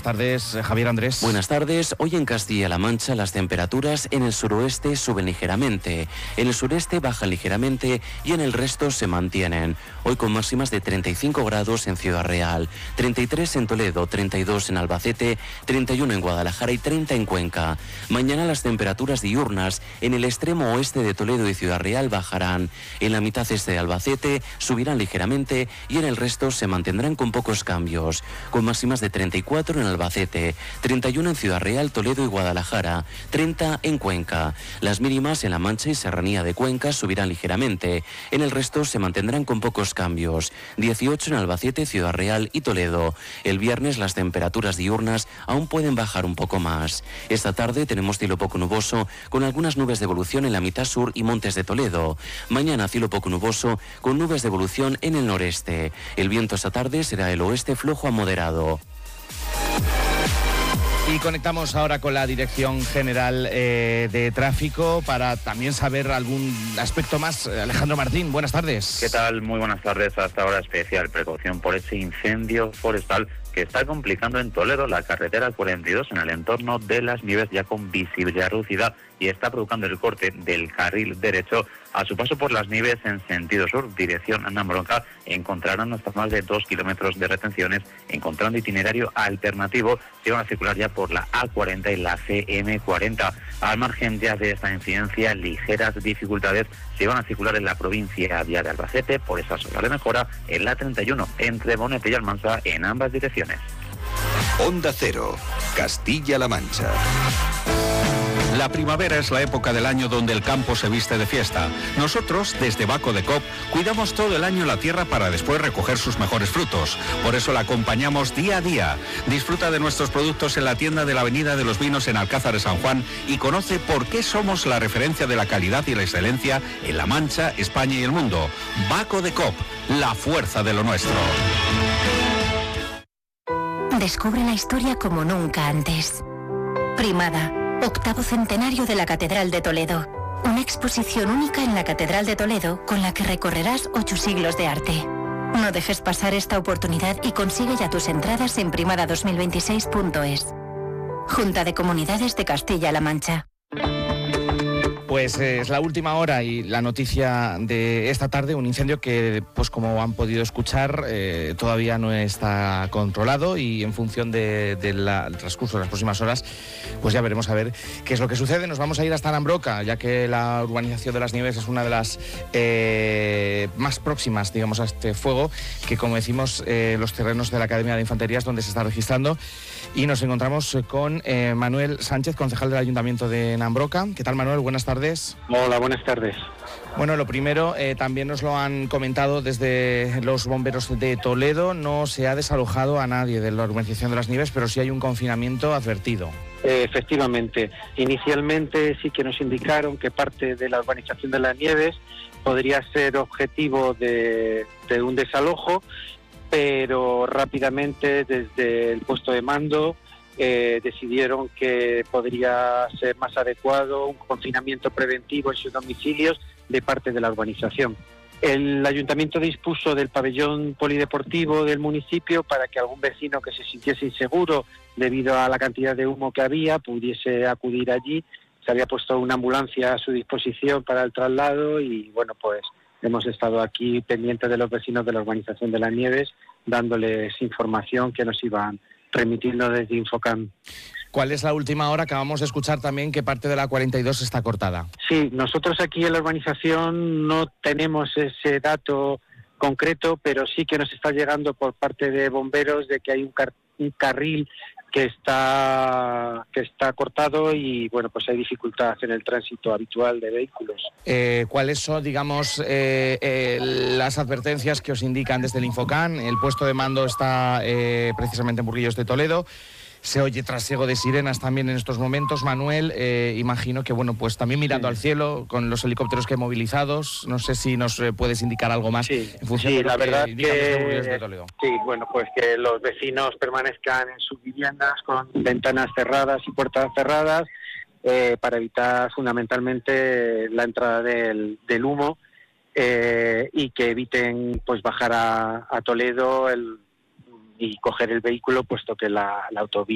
tardes, Javier Andrés. Buenas tardes. Hoy en Castilla-La Mancha las temperaturas en el suroeste suben ligeramente, en el sureste bajan ligeramente y en el resto se mantienen. Hoy con máximas de 35 grados en Ciudad Real, 33 en Toledo, 32 en Albacete, 31 en Guadalajara y 30 en Cuenca. Mañana las temperaturas diurnas en el extremo oeste de Toledo y Ciudad Real bajarán. En la mitad este de Albacete subirán ligeramente y en el resto se mantendrán con pocos cambios, con máximas de 34 en Albacete, 31 en Ciudad Real, Toledo y Guadalajara, 30 en Cuenca. Las mínimas en La Mancha y Serranía de Cuenca subirán ligeramente, en el resto se mantendrán con pocos cambios, 18 en Albacete, Ciudad Real y Toledo. El viernes las temperaturas diurnas aún pueden bajar un poco más. Esta tarde tenemos cielo poco nuboso con algunas nubes de evolución en la mitad sur y montes de Toledo. Mañana cielo poco nuboso con nubes de evolución en el noreste. El viento esta tarde será del oeste flojo a moderado. Y conectamos ahora con la Dirección General de Tráfico para también saber algún aspecto más. Alejandro Martín, buenas tardes. ¿Qué tal? Muy buenas tardes. Hasta ahora especial precaución por ese incendio forestal que está complicando en Toledo la carretera 42 en el entorno de Las Nieves, ya con visibilidad reducida, y está provocando el corte del carril derecho a su paso por Las Nieves en sentido sur, dirección a Nambronca. Encontrarán hasta más de 2 kilómetros de retenciones, encontrando itinerario alternativo si van a circular ya por la A40 y la CM40. Al margen ya de esta incidencia, ligeras dificultades si van a circular en la provincia de Albacete por esa zona de mejora en la 31 entre Bonete y Almansa en ambas direcciones. Onda Cero, Castilla-La Mancha. La primavera es la época del año donde el campo se viste de fiesta. Nosotros, desde Baco de Cop, cuidamos todo el año la tierra para después recoger sus mejores frutos. Por eso la acompañamos día a día. Disfruta de nuestros productos en la tienda de la Avenida de los Vinos en Alcázar de San Juan y conoce por qué somos la referencia de la calidad y la excelencia en La Mancha, España y el mundo. Baco de Cop, la fuerza de lo nuestro. Descubre la historia como nunca antes. Primada, 8º centenario de la Catedral de Toledo. Una exposición única en la Catedral de Toledo con la que recorrerás 8 siglos de arte. No dejes pasar esta oportunidad y consigue ya tus entradas en primada2026.es. Junta de Comunidades de Castilla-La Mancha. Pues es la última hora y la noticia de esta tarde, un incendio que, pues como han podido escuchar, todavía no está controlado y en función del transcurso de las próximas horas, pues ya veremos a ver qué es lo que sucede. Nos vamos a ir hasta Nambroca, ya que la urbanización de Las Nieves es una de las más próximas, digamos, a este fuego, que como decimos, los terrenos de la Academia de Infantería es donde se está registrando. Y nos encontramos con Manuel Sánchez, concejal del Ayuntamiento de Nambroca. ¿Qué tal, Manuel? Buenas tardes. Hola, buenas tardes. Bueno, lo primero, también nos lo han comentado desde los bomberos de Toledo, no se ha desalojado a nadie de la urbanización de Las Nieves, pero sí hay un confinamiento advertido. Efectivamente, inicialmente sí que nos indicaron que parte de la urbanización de Las Nieves podría ser objetivo de un desalojo, pero rápidamente desde el puesto de mando decidieron que podría ser más adecuado un confinamiento preventivo en sus domicilios de parte de la urbanización. El ayuntamiento dispuso del pabellón polideportivo del municipio para que algún vecino que se sintiese inseguro debido a la cantidad de humo que había pudiese acudir allí. Se había puesto una ambulancia a su disposición para el traslado y bueno, pues hemos estado aquí pendientes de los vecinos de la urbanización de Las Nieves, dándoles información que nos iban remitiendo desde Infocam. ¿Cuál es la última hora? Acabamos de escuchar también que parte de la 42 está cortada. Sí, nosotros aquí en la urbanización no tenemos ese dato concreto, pero sí que nos está llegando por parte de bomberos de que hay un carril que está cortado y bueno, pues hay dificultad en el tránsito habitual de vehículos. ¿Cuáles son, digamos, las advertencias que os indican desde el Infocam? El puesto de mando está precisamente en Burguillos de Toledo. Se oye trasiego de sirenas también en estos momentos, Manuel. Imagino que, bueno, pues también mirando al cielo, con los helicópteros que hay movilizados. No sé si nos puedes indicar algo más en función de la verdad de Toledo. Sí, bueno, pues que los vecinos permanezcan en sus viviendas con ventanas cerradas y puertas cerradas para evitar fundamentalmente la entrada del humo y que eviten pues bajar a Toledo y coger el vehículo, puesto que la autovía